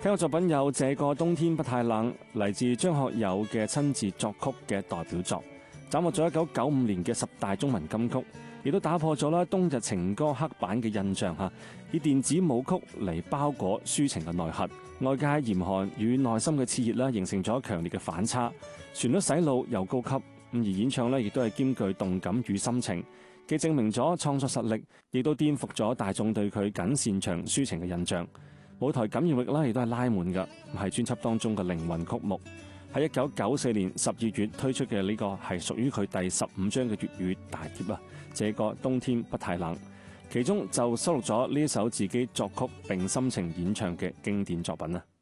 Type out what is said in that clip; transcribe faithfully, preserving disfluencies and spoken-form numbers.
聽過作品有《這個冬天不太冷》，嚟自張學友嘅親自作曲嘅代表作，斬獲咗一九九五年嘅十大中文金曲，亦都打破咗啦冬日情歌黑板嘅印象嚇，以電子舞曲嚟包裹抒情嘅內核，外界嚴寒與內心嘅熾熱啦，形成咗強烈嘅反差，旋律洗腦又高級，咁而演唱呢亦都係兼具動感與心情，既證明咗創作實力，亦都顛覆咗大眾對佢僅擅長抒情嘅印象。舞台感染力啦，亦都係拉滿㗎，係專輯當中嘅靈魂曲目。喺一九九四年十二月推出嘅呢個係屬於佢第十五張嘅粵語大碟啊，這個冬天不太冷，其中就收錄咗呢一首自己作曲並深情演唱嘅經典作品啊。